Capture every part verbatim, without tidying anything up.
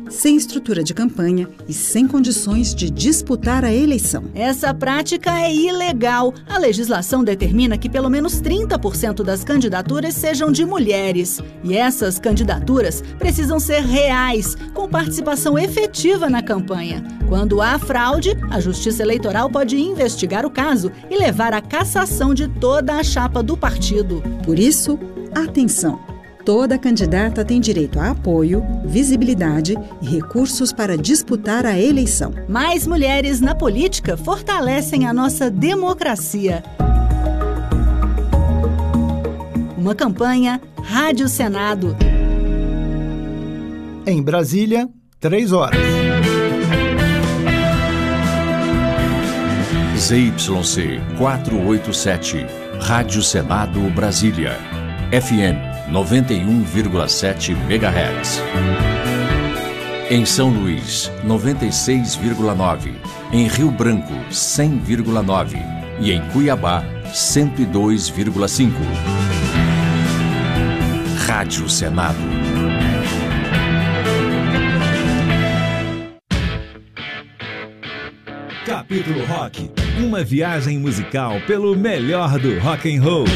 sem estrutura de campanha e sem condições de disputar a eleição. Essa prática é ilegal. A legislação determina que pelo menos trinta por cento das candidaturas sejam de mulheres. E essas candidaturas precisam ser reais, com participação efetiva na campanha. Quando há fraude, a Justiça Eleitoral pode investigar o caso e levar à cassação de toda a chapa do partido. Por isso, atenção! Toda candidata tem direito a apoio, visibilidade e recursos para disputar a eleição. Mais mulheres na política fortalecem a nossa democracia. Uma campanha Rádio Senado. Em Brasília, três horas. Z Y C quatrocentos e oitenta e sete, Rádio Senado Brasília. F M noventa e um vírgula sete megahertz. Em São Luís, noventa e seis vírgula nove. Em Rio Branco, cem vírgula nove. E em Cuiabá, cento e dois vírgula cinco. Rádio Senado. Capítulo Rock, uma viagem musical pelo melhor do rock and roll.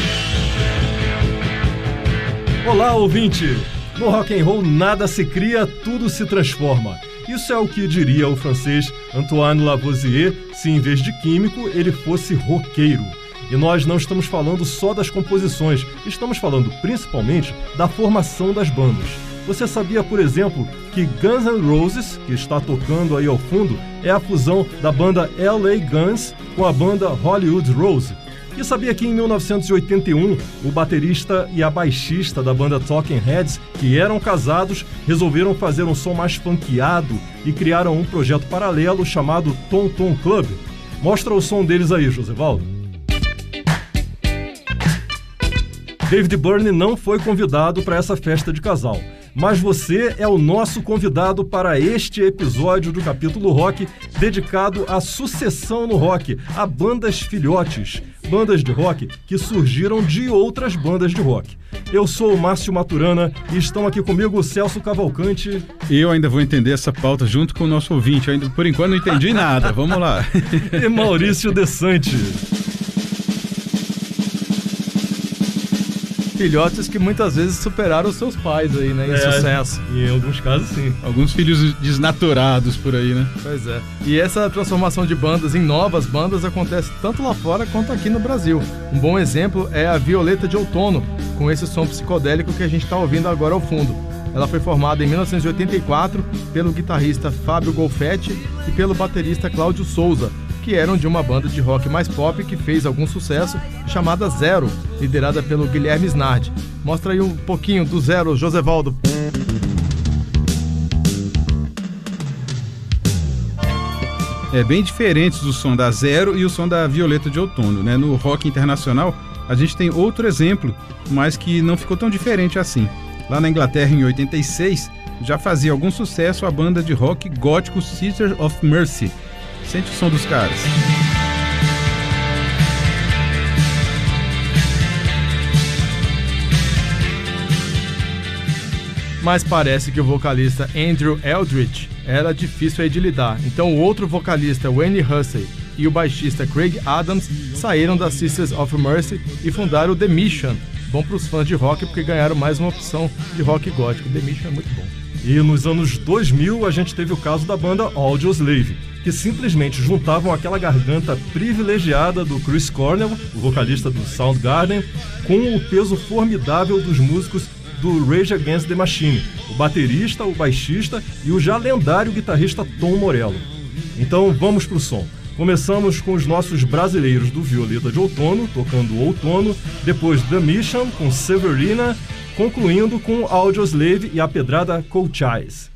Olá, ouvinte! No rock and roll nada se cria, tudo se transforma. Isso é o que diria o francês Antoine Lavoisier se em vez de químico ele fosse roqueiro. E nós não estamos falando só das composições, estamos falando principalmente da formação das bandas. Você sabia, por exemplo, que Guns N' Roses, que está tocando aí ao fundo, é a fusão da banda L A Guns com a banda Hollywood Rose? E sabia que em mil novecentos e oitenta e um, o baterista e a baixista da banda Talking Heads, que eram casados, resolveram fazer um som mais funkeado e criaram um projeto paralelo chamado Tom Tom Club? Mostra o som deles aí, Josevaldo. David Byrne não foi convidado para essa festa de casal, mas você é o nosso convidado para este episódio do Capítulo Rock, dedicado à sucessão no rock, a bandas filhotes, bandas de rock que surgiram de outras bandas de rock. Eu sou o Márcio Maturana e estão aqui comigo o Celso Cavalcante. Eu ainda vou entender essa pauta junto com o nosso ouvinte, eu ainda por enquanto não entendi nada, vamos lá. E Maurício Desante. Filhotes que muitas vezes superaram seus pais aí, né, em é, sucesso. Em alguns casos, sim. Alguns filhos desnaturados por aí, né? Pois é. E essa transformação de bandas em novas bandas acontece tanto lá fora quanto aqui no Brasil. Um bom exemplo é a Violeta de Outono, com esse som psicodélico que a gente está ouvindo agora ao fundo. Ela foi formada em mil novecentos e oitenta e quatro pelo guitarrista Fábio Golfetti e pelo baterista Cláudio Souza, que eram de uma banda de rock mais pop que fez algum sucesso, chamada Zero, liderada pelo Guilherme Snardi. Mostra aí um pouquinho do Zero, Josevaldo. É bem diferentes do som da Zero e o som da Violeta de Outono, né? No rock internacional, a gente tem outro exemplo, mas que não ficou tão diferente assim. Lá na Inglaterra, em oitenta e seis, já fazia algum sucesso a banda de rock gótico Sisters of Mercy. Sente o som dos caras. Mas parece que o vocalista Andrew Eldritch era difícil aí de lidar. Então o outro vocalista, Wayne Hussey, e o baixista Craig Adams saíram da Sisters of Mercy e fundaram o The Mission. Bom para os fãs de rock porque ganharam mais uma opção de rock gótico. The Mission é muito bom. E nos anos dois mil a gente teve o caso da banda Audioslave, que simplesmente juntavam aquela garganta privilegiada do Chris Cornell, o vocalista do Soundgarden, com o peso formidável dos músicos do Rage Against the Machine, o baterista, o baixista e o já lendário guitarrista Tom Morello. Então vamos pro som. Começamos com os nossos brasileiros do Violeta de Outono, tocando Outono, depois The Mission com Severina, concluindo com Audioslave e a pedrada Cold Eyes.